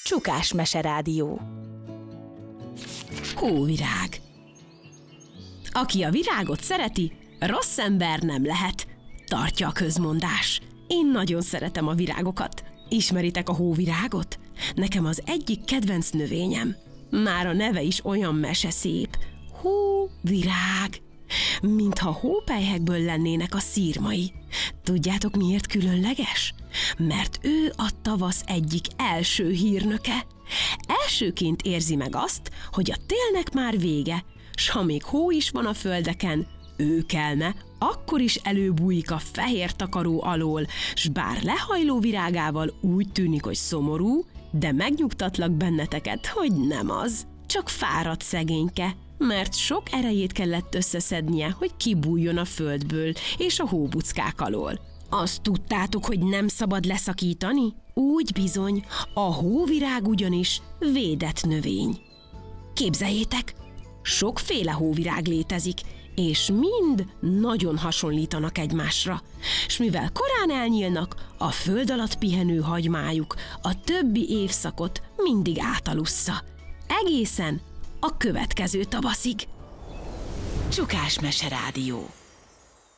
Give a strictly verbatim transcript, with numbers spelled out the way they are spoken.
Csukás Meserádió. Hóvirág. Aki a virágot szereti, rossz ember nem lehet, tartja a közmondás. Én nagyon szeretem a virágokat. Ismeritek a hóvirágot? Nekem az egyik kedvenc növényem. Már a neve is olyan meseszép. Hóvirág. Mintha hópelyhekből lennének a szirmai. Tudjátok, miért különleges? Mert ő a tavasz egyik első hírnöke. Elsőként érzi meg azt, hogy a télnek már vége, s ha még hó is van a földeken, ő kelne, akkor is előbújik a fehér takaró alól, s bár lehajló virágával úgy tűnik, hogy szomorú, de megnyugtatlak benneteket, hogy nem az, csak fáradt szegényke, mert sok erejét kellett összeszednie, hogy kibújjon a földből és a hóbuckák alól. Azt tudtátok, hogy nem szabad leszakítani? Úgy bizony, a hóvirág ugyanis védett növény. Képzeljétek, sokféle hóvirág létezik, és mind nagyon hasonlítanak egymásra, s mivel korán elnyílnak, a föld alatt pihenő hagymájuk a többi évszakot mindig átalussza. Egészen a következő tavaszig. Csukás Meserádió.